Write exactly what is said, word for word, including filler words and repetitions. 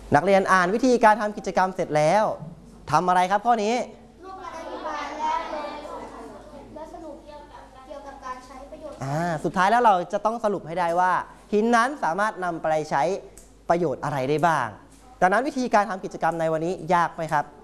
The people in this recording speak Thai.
นักเรียนอ่านวิธีการทำกิจกรรมเสร็จแล้วทำอะไรครับข้อนี้รวบอธิบายและและสรุปเกี่ยวกับการใช้ประโยชน์อ่าสุดท้ายแล้วเราจะต้องสรุปให้ได้ว่าหินนั้นสามารถนำไปใช้ประโยชน์อะไรได้บ้างดังนั้นวิธีการทำกิจกรรมในวันนี้ยากไหมครับ